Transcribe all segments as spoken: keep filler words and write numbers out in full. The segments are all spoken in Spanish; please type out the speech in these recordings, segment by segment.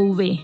U V.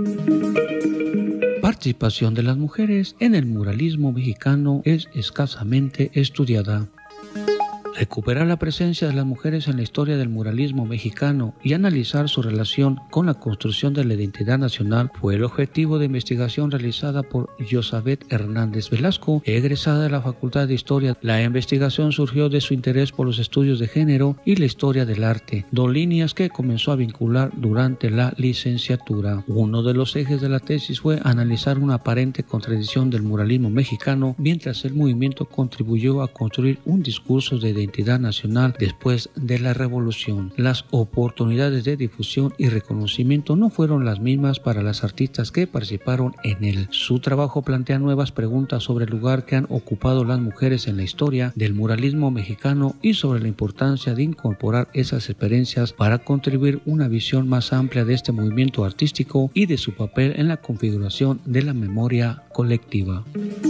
Participación de las mujeres en el muralismo mexicano es escasamente estudiada. Recuperar la presencia de las mujeres en la historia del muralismo mexicano y analizar su relación con la construcción de la identidad nacional fue el objetivo de investigación realizada por Yosabet Hernández Velasco, egresada de la Facultad de Historia. La investigación surgió de su interés por los estudios de género y la historia del arte, dos líneas que comenzó a vincular durante la licenciatura. Uno de los ejes de la tesis fue analizar una aparente contradicción del muralismo mexicano, mientras el movimiento contribuyó a construir un discurso de identidad identidad nacional después de la revolución. Las oportunidades de difusión y reconocimiento no fueron las mismas para las artistas que participaron en él. Su trabajo plantea nuevas preguntas sobre el lugar que han ocupado las mujeres en la historia del muralismo mexicano y sobre la importancia de incorporar esas experiencias para contribuir una visión más amplia de este movimiento artístico y de su papel en la configuración de la memoria colectiva.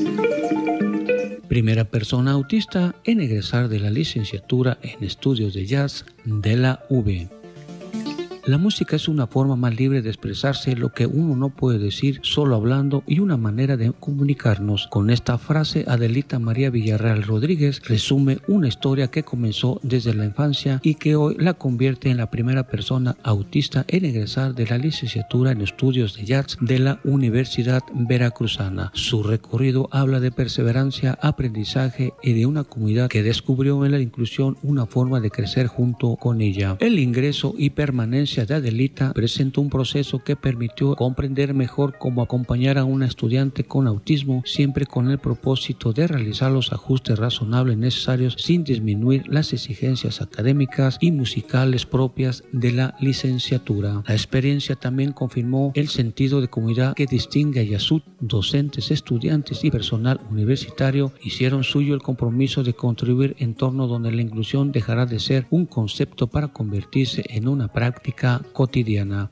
Primera persona autista en egresar de la licenciatura en estudios de jazz de la U V. La música es una forma más libre de expresarse lo que uno no puede decir solo hablando y una manera de comunicarnos. Con esta frase, Adelita María Villarreal Rodríguez resume una historia que comenzó desde la infancia y que hoy la convierte en la primera persona autista en egresar de la licenciatura en estudios de jazz de la Universidad Veracruzana. Su recorrido habla de perseverancia, aprendizaje y de una comunidad que descubrió en la inclusión una forma de crecer junto con ella. El ingreso y permanencia de Adelita presentó un proceso que permitió comprender mejor cómo acompañar a una estudiante con autismo, siempre con el propósito de realizar los ajustes razonables necesarios sin disminuir las exigencias académicas y musicales propias de la licenciatura. La experiencia también confirmó el sentido de comunidad que distingue a Yasut. Docentes, estudiantes y personal universitario hicieron suyo el compromiso de contribuir en torno donde la inclusión dejará de ser un concepto para convertirse en una práctica cotidiana.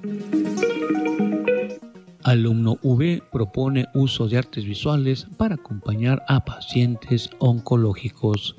Alumno U V propone uso de artes visuales para acompañar a pacientes oncológicos.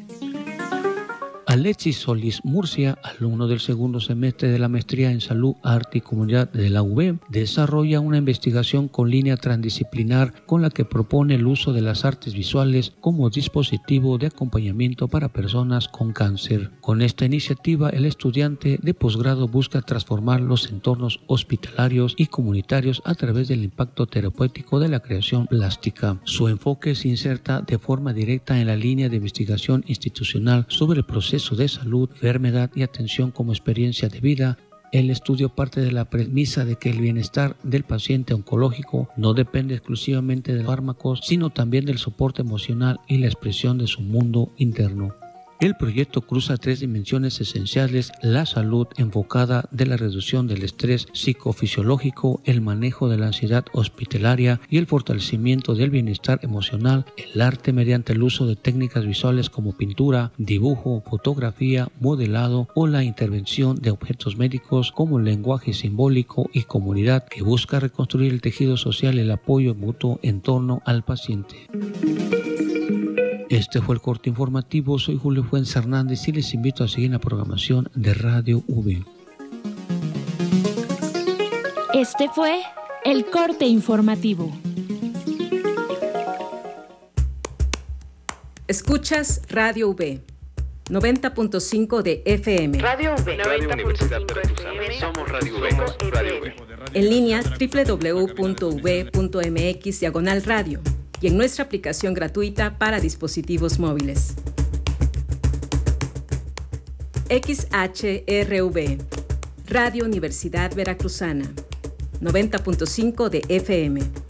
Alexis Solís Murcia, alumno del segundo semestre de la Maestría en Salud, Arte y Comunidad de la U V, desarrolla una investigación con línea transdisciplinar con la que propone el uso de las artes visuales como dispositivo de acompañamiento para personas con cáncer. Con esta iniciativa, el estudiante de posgrado busca transformar los entornos hospitalarios y comunitarios a través del impacto terapéutico de la creación plástica. Su enfoque se inserta de forma directa en la línea de investigación institucional sobre el proceso de salud, enfermedad y atención como experiencia de vida. El estudio parte de la premisa de que el bienestar del paciente oncológico no depende exclusivamente de fármacos, sino también del soporte emocional y la expresión de su mundo interno. El proyecto cruza tres dimensiones esenciales: la salud enfocada de la reducción del estrés psicofisiológico, el manejo de la ansiedad hospitalaria y el fortalecimiento del bienestar emocional, el arte mediante el uso de técnicas visuales como pintura, dibujo, fotografía, modelado o la intervención de objetos médicos como lenguaje simbólico y comunidad, que busca reconstruir el tejido social y el apoyo mutuo en torno al paciente. Este fue el corte informativo. Soy Julio Fuentes Hernández y les invito a seguir la programación de Radio U V. Este fue el corte informativo. Escuchas Radio U V, noventa punto cinco de F M. Radio U V, Radio Universidad Veracruzana. Somos Radio U V. Radio U V. En línea doble u doble u doble u punto u v punto m x diagonal radio. Y en nuestra aplicación gratuita para dispositivos móviles. X H R V, Radio Universidad Veracruzana, noventa punto cinco de F M.